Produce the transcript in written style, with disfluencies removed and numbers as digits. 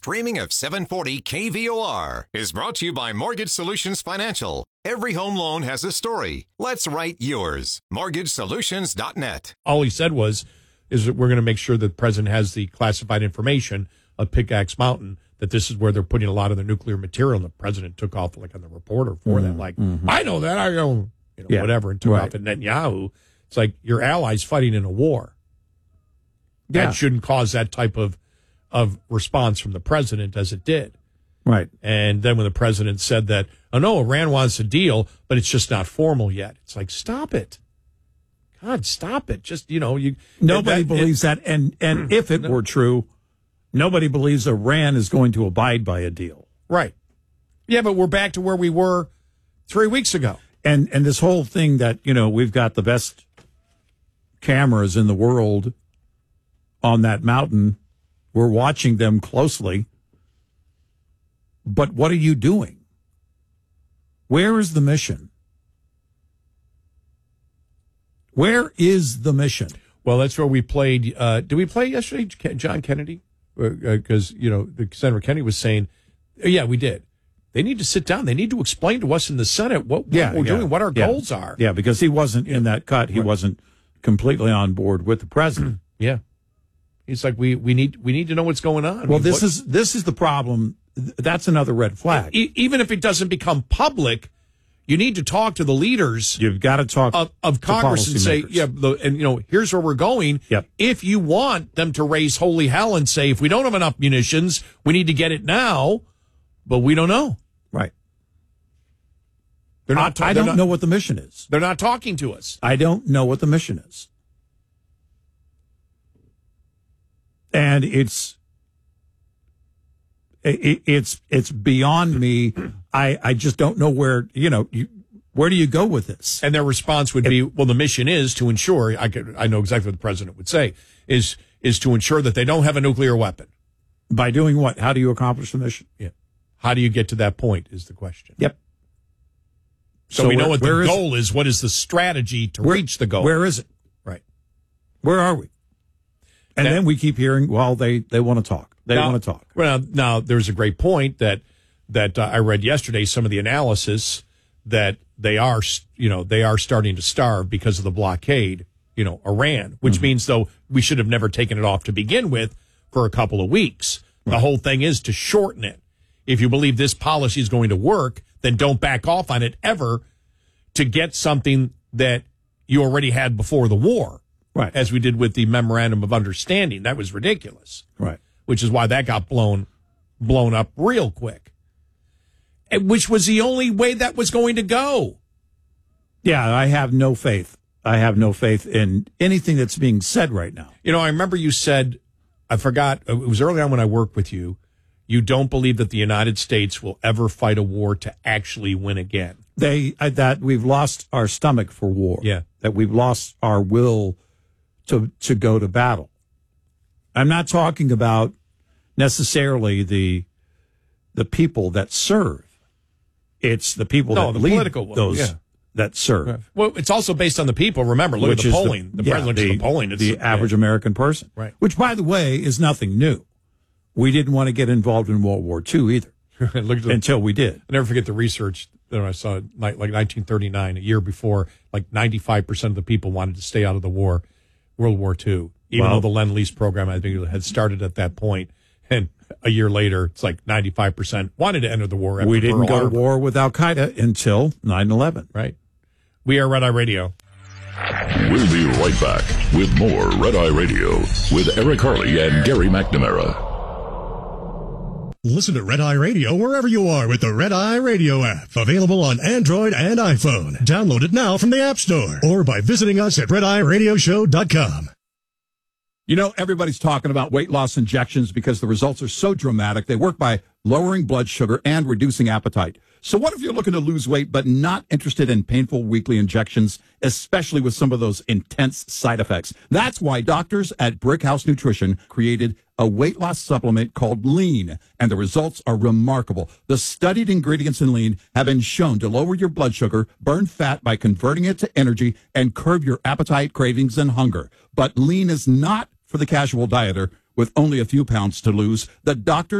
streaming of 740 KVOR is brought to you by Mortgage Solutions Financial. Every home loan has a story. Let's write yours. MortgageSolutions.net. All he said is that we're going to make sure that the president has the classified information of Pickaxe Mountain, that this is where they're putting a lot of the nuclear material. And the president took off like on the reporter for that. Like, I know that. I know, whatever, and took off at Netanyahu. It's like your allies fighting in a war. That shouldn't cause that type of response from the president as it did. Right. And then when the president said that, oh, no, Iran wants a deal, but it's just not formal yet. It's like, stop it. God, stop it. Just, Nobody believes that. And if it were true, nobody believes Iran is going to abide by a deal. Right. Yeah, but we're back to where we were 3 weeks ago. And this whole thing that, we've got the best cameras in the world on that mountain. We're watching them closely. But what are you doing? Where is the mission? Where is the mission? Well, that's where we played. Did we play yesterday, John Kennedy? Because, Senator Kennedy was saying, yeah, we did. They need to sit down. They need to explain to us in the Senate what we're doing, what our goals are. Yeah, because he wasn't in that cut. He wasn't completely on board with the president. Yeah. He's like, we need to know what's going on. Well, this is the problem. That's another red flag. Even if it doesn't become public, you need to talk to the leaders. You've got to talk of Congress and say, here's where we're going. Yep. If you want them to raise holy hell and say, if we don't have enough munitions, we need to get it now, but we don't know. Right. I don't know what the mission is. They're not talking to us. I don't know what the mission is. And it's beyond me. I just don't know where, where do you go with this? And their response would be, well, the mission is to ensure, I know exactly what the president would say, is to ensure that they don't have a nuclear weapon. By doing what? How do you accomplish the mission? Yeah. How do you get to that point is the question. Yep. So we know what the goal is. What is the strategy to reach the goal? Where is it? Right. Where are we? And then we keep hearing, well, they want to talk. They want to talk. Well, now there's a great point that I read yesterday, some of the analysis that they are starting to starve because of the blockade, Iran, which means, though, we should have never taken it off to begin with for a couple of weeks. Right. The whole thing is to shorten it. If you believe this policy is going to work, then don't back off on it ever to get something that you already had before the war. Right. As we did with the Memorandum of Understanding. That was ridiculous. Right. Which is why that got blown up real quick. Which was the only way that was going to go. Yeah, I have no faith. I have no faith in anything that's being said right now. I remember you said, I forgot, it was early on when I worked with you, you don't believe that the United States will ever fight a war to actually win again. That we've lost our stomach for war. Yeah. That we've lost our will to go to battle. I'm not talking about necessarily the people that serve. It's the people that lead those that serve. Right. Well, it's also based on the people. Remember, look at the polling. The president looks at the polling. The average American person. Right. Which, by the way, is nothing new. We didn't want to get involved in World War II either until we did. I never forget the research that I saw, like 1939, a year before, like 95% of the people wanted to stay out of the war. World War II, even though the Lend-Lease program, I think, had started at that point. And a year later, it's like 95% wanted to enter the war. We didn't go to war with Al-Qaeda until 9/11. Right. We are Red Eye Radio. We'll be right back with more Red Eye Radio with Eric Harley and Gary McNamara. Listen to Red Eye Radio wherever you are with the Red Eye Radio app. Available on Android and iPhone. Download it now from the App Store or by visiting us at RedEyeRadioshow.com. Everybody's talking about weight loss injections because the results are so dramatic. They work by lowering blood sugar and reducing appetite. So what if you're looking to lose weight but not interested in painful weekly injections, especially with some of those intense side effects? That's why doctors at Brickhouse Nutrition created a weight loss supplement called Lean, and the results are remarkable. The studied ingredients in Lean have been shown to lower your blood sugar, burn fat by converting it to energy, and curb your appetite, cravings, and hunger. But Lean is not for the casual dieter with only a few pounds to lose. The doctor